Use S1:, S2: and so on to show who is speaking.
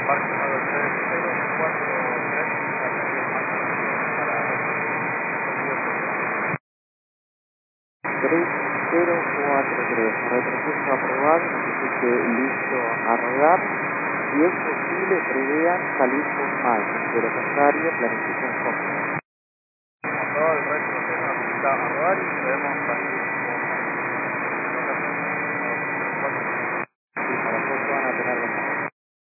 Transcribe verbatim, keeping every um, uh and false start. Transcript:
S1: Parque nueve tres cero cuatro tres para
S2: tres cero cuatro tres. Retroceso aprobado, notifique listo a rodar. Si es posible, prevean salir con más. De lo contrario, planifiquen con.
S1: motor, retroceso, necesita rodar y debemos salir